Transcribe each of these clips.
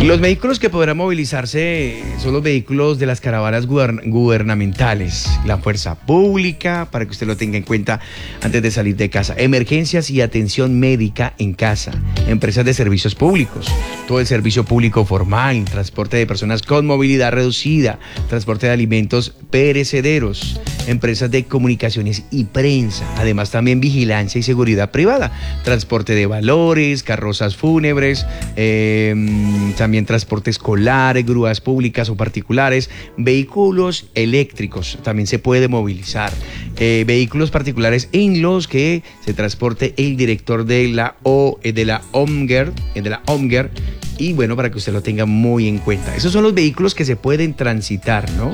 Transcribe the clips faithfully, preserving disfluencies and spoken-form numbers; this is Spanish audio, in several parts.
Los vehículos que podrán movilizarse son los vehículos de las caravanas gubern- gubernamentales, la fuerza pública, para que usted lo tenga en cuenta antes de salir de casa, emergencias y atención médica en casa, empresas de servicios públicos, todo el servicio público formal, transporte de personas con movilidad reducida, transporte de alimentos perecederos, empresas de comunicaciones y prensa, además también vigilancia y seguridad privada, transporte de valores, carrozas fúnebres, eh, también transporte escolar, grúas públicas o particulares, vehículos eléctricos, también se puede movilizar, eh, vehículos particulares en los que se transporte el director de la O, de la OMGER, de la OMGER, y bueno, para que usted lo tenga muy en cuenta. Esos son los vehículos que se pueden transitar, ¿no?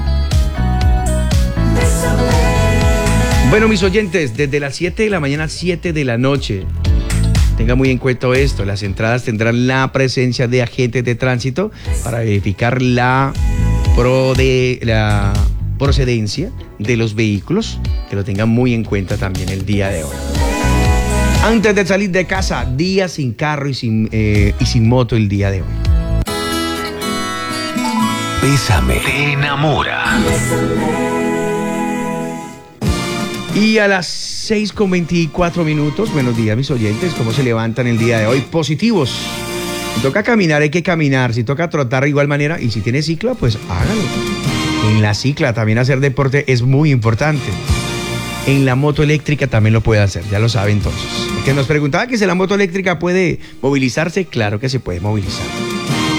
Bueno, mis oyentes, desde las siete de la mañana a siete de la noche, tenga muy en cuenta esto, las entradas tendrán la presencia de agentes de tránsito para verificar la, pro de, la procedencia de los vehículos, que lo tengan muy en cuenta también el día de hoy. Antes de salir de casa, día sin carro y sin, eh, y sin moto el día de hoy. Bésame, te enamora. Y a las seis con veinticuatro minutos, buenos días mis oyentes, ¿cómo se levantan el día de hoy? Positivos. Si toca caminar, hay que caminar. Si toca trotar de igual manera. Y si tiene cicla, pues hágalo. En la cicla también hacer deporte es muy importante. En la moto eléctrica también lo puede hacer, ya lo sabe entonces. El que nos preguntaba que si la moto eléctrica puede movilizarse, claro que se puede movilizar.